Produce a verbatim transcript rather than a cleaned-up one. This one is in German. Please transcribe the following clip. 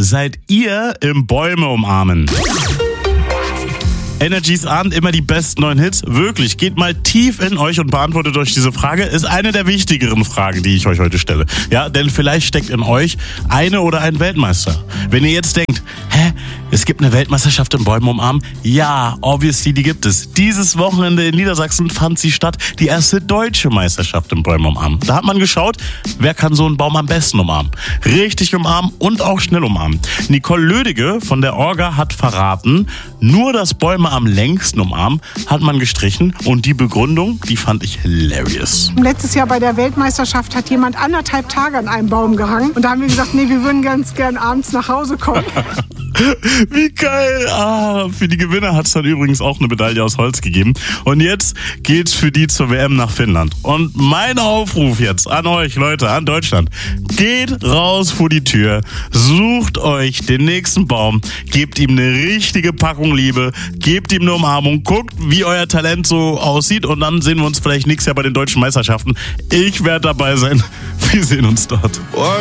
seid ihr im Bäume umarmen? Energys ahnt immer die besten neuen Hits. Wirklich, geht mal tief in euch und beantwortet euch diese Frage. Ist eine der wichtigeren Fragen, die ich euch heute stelle. Ja, denn vielleicht steckt in euch eine oder ein Weltmeister. Wenn ihr jetzt denkt, hä, es gibt eine Weltmeisterschaft im Bäume umarmen? Ja, obviously, die gibt es. Dieses Wochenende in Niedersachsen fand sie statt, die erste deutsche Meisterschaft im Bäume umarmen. Da hat man geschaut, wer kann so einen Baum am besten umarmen. Richtig umarmen und auch schnell umarmen. Nicole Lödige von der Orga hat verraten, nur das Bäume am längsten umarmen hat man gestrichen und die Begründung, die fand ich hilarious. Letztes Jahr bei der Weltmeisterschaft hat jemand anderthalb Tage an einem Baum gehangen und da haben wir gesagt, nee, wir würden ganz gern abends nach Hause kommen. Wie geil! Ah, für die Gewinner hat es dann übrigens auch eine Medaille aus Holz gegeben. Und jetzt geht's für die zur W M nach Finnland. Und mein Aufruf jetzt an euch, Leute, an Deutschland. Geht raus vor die Tür, sucht euch den nächsten Baum, gebt ihm eine richtige Packung Liebe, gebt ihm eine Umarmung, guckt, wie euer Talent so aussieht und dann sehen wir uns vielleicht nächstes Jahr bei den deutschen Meisterschaften. Ich werde dabei sein. Wir sehen uns dort.